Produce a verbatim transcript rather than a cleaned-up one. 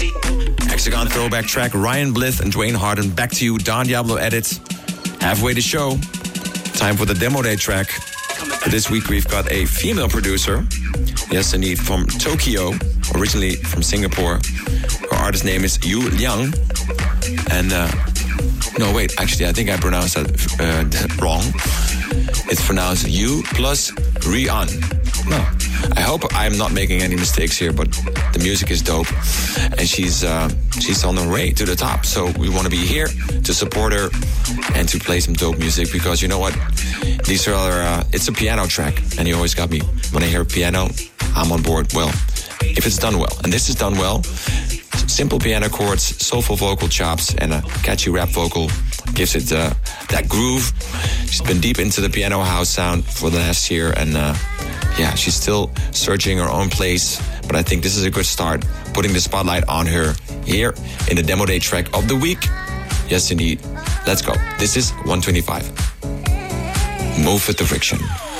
Hexagon throwback track, Ryan Blith and Dwayne Harden. Back to you, Don Diablo edit. Halfway the show. Time for the demo day track. For this week we've got a female producer. Yes, indeed, from Tokyo, originally from Singapore. Her artist name is Yu Liang. And, uh, no, wait, actually, I think I pronounced that uh, wrong. It's pronounced Yu plus Rian. No, I hope I'm not making any mistakes here, but the music is dope. And she's uh, she's on her way to the top. So we want to be here to support her and to play some dope music because you know what? These are, uh, it's a piano track. And you always got me. When I hear piano, I'm on board. Well, if it's done well. And this is done well. Simple piano chords, soulful vocal chops, and a catchy rap vocal gives it uh, that groove. She's been deep into the piano house sound for the last year, and uh, yeah, she's still searching her own place. But I think this is a good start, putting the spotlight on her here in the demo day track of the week. Yes, indeed. Let's go. This is one twenty-five. Move with the friction.